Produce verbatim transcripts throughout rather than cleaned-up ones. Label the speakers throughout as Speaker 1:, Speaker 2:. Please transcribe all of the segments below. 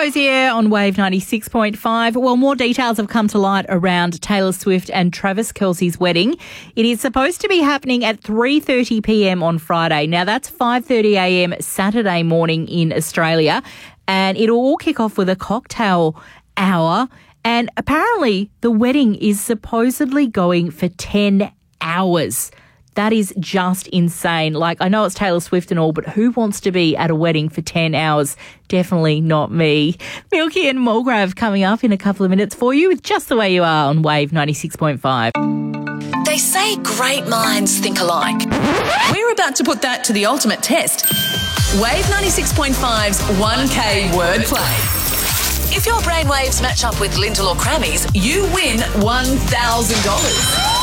Speaker 1: Hosier on Wave ninety-six point five. Well, more details have come to light around Taylor Swift and Travis Kelce's wedding. It is supposed to be happening at three thirty p.m. on Friday. Now, that's five thirty a.m. Saturday morning in Australia. And it'll all kick off with a cocktail hour. And apparently the wedding is supposedly going for ten hours. That is just insane. Like, I know it's Taylor Swift and all, but who wants to be at a wedding for ten hours? Definitely not me. Milky and Mulgrave coming up in a couple of minutes for you with Just the Way You Are on Wave ninety-six point five.
Speaker 2: They say great minds think alike. We're about to put that to the ultimate test. Wave ninety-six point five's one K wordplay. If your brainwaves match up with Lyndall or Crammy's, you win one thousand dollars.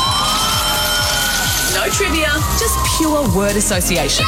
Speaker 2: No trivia, just pure word association.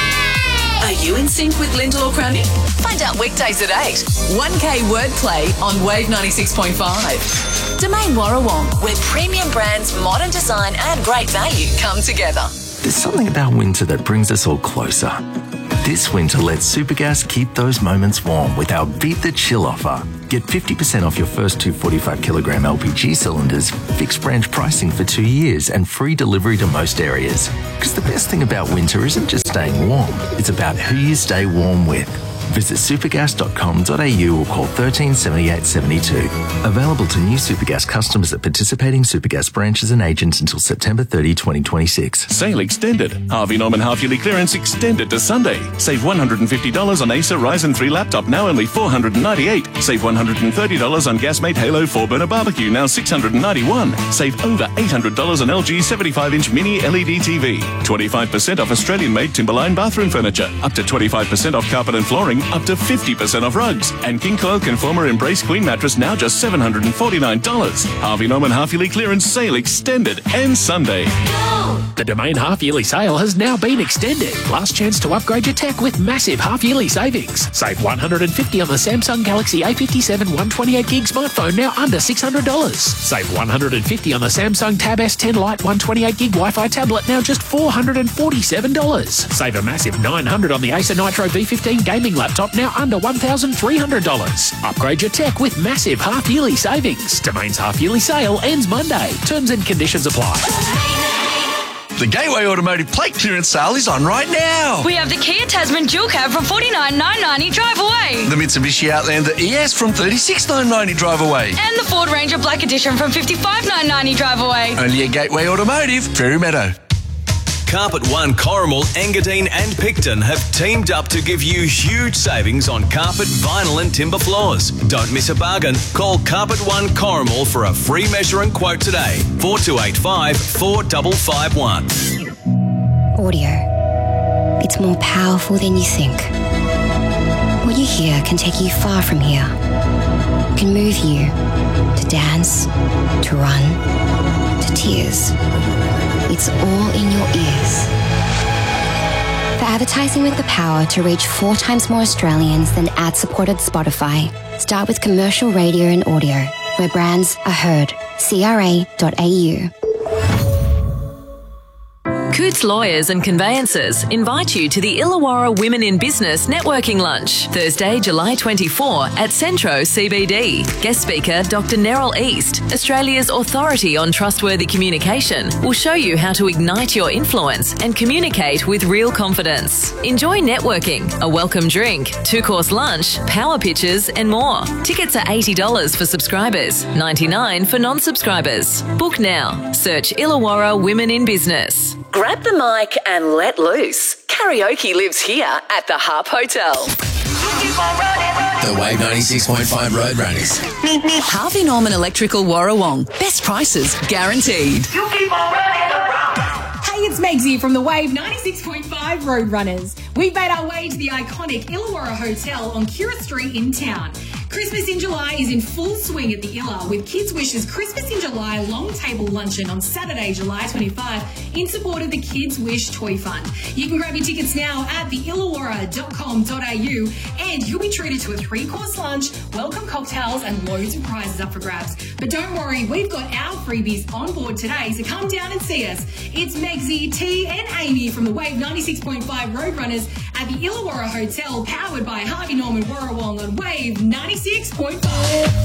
Speaker 2: Yay! Are you in sync with Lyndall or Crammy? Find out weekdays at eight. one K wordplay on Wave ninety-six point five. Domain Warrawong, where premium brands, modern design and great value come together.
Speaker 3: There's something about winter that brings us all closer. This winter, let Supergas keep those moments warm with our Beat the Chill offer. Get fifty percent off your first two forty-five kilogram L P G cylinders, fixed branch pricing for two years and free delivery to most areas. Because the best thing about winter isn't just staying warm, it's about who you stay warm with. Visit supergas dot com dot a u or call one three seven eight seven two. Available to new Supergas customers at participating Supergas branches and agents until September thirtieth, twenty twenty-six.
Speaker 4: Sale extended. Harvey Norman half-yearly clearance extended to Sunday. Save one hundred fifty dollars on Acer Ryzen three laptop, now only four hundred ninety-eight dollars. Save one hundred thirty dollars on Gasmate Halo four burner barbecue, now six hundred ninety-one dollars. Save over eight hundred dollars on L G seventy-five inch mini L E D T V. twenty-five percent off Australian-made Timberline bathroom furniture. Up to twenty-five percent off carpet and flooring. Up to fifty percent off rugs. And King Coil Conformer Embrace Queen mattress, now just seven hundred forty-nine dollars. Harvey Norman half-yearly clearance sale extended and Sunday.
Speaker 5: The Domain half-yearly sale has now been extended. Last chance to upgrade your tech with massive half-yearly savings. Save one hundred fifty dollars on the Samsung Galaxy A fifty-seven one twenty-eight gig smartphone, now under six hundred dollars. Save one hundred fifty dollars on the Samsung Tab S ten Lite one twenty-eight gig Wi-Fi tablet, now just four hundred forty-seven dollars. Save a massive nine hundred dollars on the Acer Nitro V fifteen gaming laptop, now under one thousand three hundred dollars. Upgrade your tech with massive half-yearly savings. Domain's half-yearly sale ends Monday. Terms and conditions apply.
Speaker 6: The Gateway Automotive plate clearance sale is on right now.
Speaker 7: We have the Kia Tasman dual cab from forty-nine thousand nine hundred ninety drive away.
Speaker 6: The Mitsubishi Outlander E S from thirty-six thousand nine hundred ninety drive away.
Speaker 7: And the Ford Ranger Black Edition from fifty-five thousand nine hundred ninety drive away.
Speaker 6: Only at Gateway Automotive, Fairy Meadow.
Speaker 8: Carpet One, Corrimal, Engadine and Picton have teamed up to give you huge savings on carpet, vinyl and timber floors. Don't miss a bargain. Call Carpet One Corrimal for a free measure and quote today. four two eight five, four five five one.
Speaker 9: Audio. It's more powerful than you think. What you hear can take you far from here. It can move you to dance, to run, to tears. It's all in your ears. For advertising with the power to reach four times more Australians than ad-supported Spotify, start with commercial radio and audio, where brands are heard. C R A dot A U.
Speaker 2: Coots Lawyers and Conveyancers invite you to the Illawarra Women in Business Networking Lunch, Thursday, July twenty-fourth at Centro C B D. Guest speaker Doctor Neril East, Australia's authority on trustworthy communication, will show you how to ignite your influence and communicate with real confidence. Enjoy networking, a welcome drink, two-course lunch, power pitches and more. Tickets are eighty dollars for subscribers, ninety-nine dollars for non-subscribers. Book now. Search Illawarra Women in Business. Grab the mic and let loose. Karaoke lives here at the Harp Hotel.
Speaker 10: The Wave ninety-six point five Roadrunners.
Speaker 2: Harvey Norman Electrical Warrawong. Best prices guaranteed.
Speaker 11: You keep on running around. Hey, it's Megsy from the Wave ninety-six point five Roadrunners. We've made our way to the iconic Illawarra Hotel on Kira Street in town. Christmas in July is in full swing at the Illa with Kids Wish's Christmas in July long table luncheon on Saturday, July twenty-fifth in support of the Kids Wish Toy Fund. You can grab your tickets now at the illawarra dot com dot a u and you'll be treated to a three-course lunch, welcome cocktails and loads of prizes up for grabs. But don't worry, we've got our freebies on board today, so come down and see us. It's Megsy, T and Amy from the Wave ninety-six point five Roadrunners at the Illawarra Hotel, powered by Harvey Norman Warrawong on Wave ninety-six point five.